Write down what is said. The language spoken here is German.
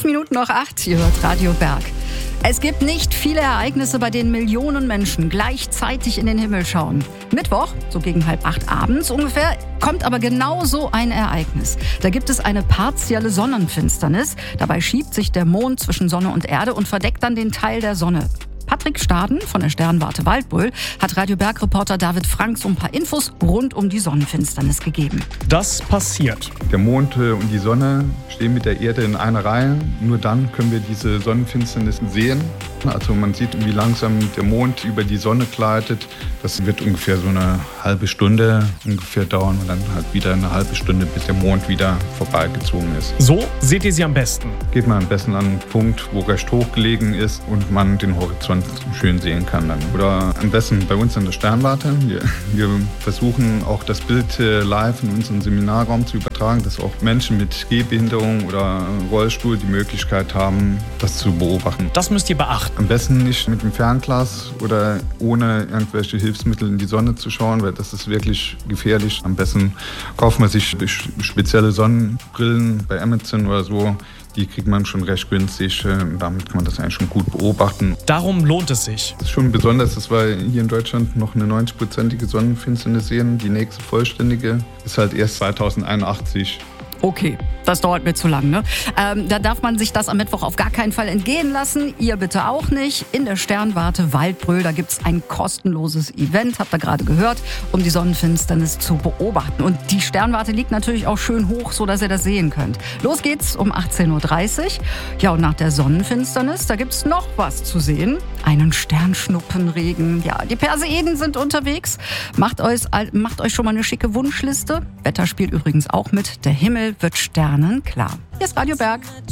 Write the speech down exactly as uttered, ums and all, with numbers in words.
Fünf Minuten nach acht, ihr hört Radio Berg. Es gibt nicht viele Ereignisse, bei denen Millionen Menschen gleichzeitig in den Himmel schauen. Mittwoch, so gegen halb acht abends ungefähr, kommt aber genau so ein Ereignis. Da gibt es eine partielle Sonnenfinsternis. Dabei schiebt sich der Mond zwischen Sonne und Erde und verdeckt dann den Teil der Sonne. Patrick Staden von der Sternwarte Waldbröl hat Radio Berg-Reporter David Frank so ein paar Infos rund um die Sonnenfinsternis gegeben. Das passiert. Der Mond und die Sonne stehen mit der Erde in einer Reihe. Nur dann können wir diese Sonnenfinsternis sehen. Also man sieht, wie langsam der Mond über die Sonne gleitet. Das wird ungefähr so eine halbe Stunde ungefähr dauern und dann halt wieder eine halbe Stunde, bis der Mond wieder vorbeigezogen ist. So seht ihr sie am besten. Geht man am besten an einen Punkt, wo recht hoch gelegen ist und man den Horizont schön sehen kann dann. Oder am besten bei uns in der Sternwarte. Wir, wir versuchen auch das Bild live in unseren Seminarraum zu übertragen, dass auch Menschen mit Gehbehinderung oder Rollstuhl die Möglichkeit haben, das zu beobachten. Das müsst ihr beachten. Am besten nicht mit dem Fernglas oder ohne irgendwelche Hilfsmittel in die Sonne zu schauen, weil das ist wirklich gefährlich. Am besten kauft man sich spezielle Sonnenbrillen bei Amazon oder so. Die kriegt man schon recht günstig. Damit kann man das eigentlich schon gut beobachten. Darum lohnt es sich. Das ist schon besonders, dass wir hier in Deutschland noch eine neunzig-prozentige Sonnenfinsternis sehen. Die nächste vollständige ist halt erst zweitausendeinundachtzig. Okay, das dauert mir zu lang, ne? Ähm, da darf man sich das am Mittwoch auf gar keinen Fall entgehen lassen. Ihr bitte auch nicht. In der Sternwarte Waldbröl, da gibt's ein kostenloses Event, habt ihr gerade gehört, um die Sonnenfinsternis zu beobachten. Und die Sternwarte liegt natürlich auch schön hoch, so dass ihr das sehen könnt. Los geht's um achtzehn Uhr dreißig. Ja, und nach der Sonnenfinsternis, da gibt's noch was zu sehen. Einen Sternschnuppenregen. Ja, die Perseiden sind unterwegs. Macht euch, macht euch schon mal eine schicke Wunschliste. Wetter spielt übrigens auch mit. Der Himmel wird sternenklar. Hier ist Radio Berg.